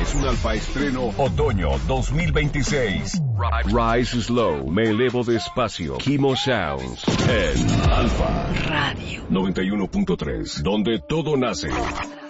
Es un Alfa estreno otoño 2026. Rise Slow, me elevo despacio. Kimo Sounds en Alfa Radio 91.3, donde todo nace.